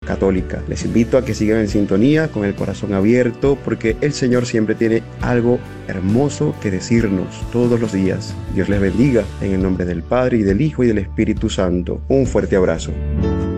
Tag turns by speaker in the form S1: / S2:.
S1: Católica. Les invito a que sigan en sintonía con el corazón abierto, porque el Señor siempre tiene algo hermoso que decirnos todos los días. Dios les bendiga en el nombre del Padre y del Hijo y del Espíritu Santo. Un fuerte abrazo.